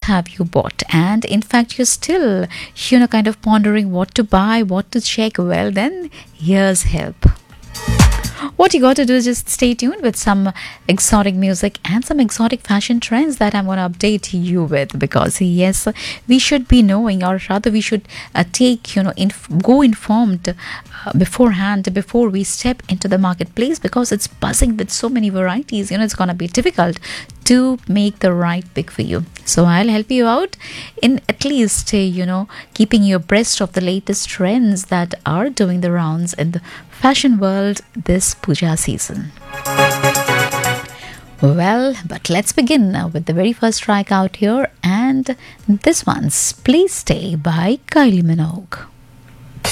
have you bought? And in fact, you're still, kind of pondering what to buy, what to check. Well, then here's help. What you got to do is just stay tuned with some exotic music and some exotic fashion trends that I'm going to update you with, because yes, we should be knowing, or rather we should take, go informed beforehand before we step into the marketplace, because it's buzzing with so many varieties. It's going to be difficult to make the right pick for you. So I'll help you out in at least, keeping you abreast of the latest trends that are doing the rounds in the fashion world this puja season. Well, but let's begin with the very first track out here, and this one's Please Stay by Kylie Minogue.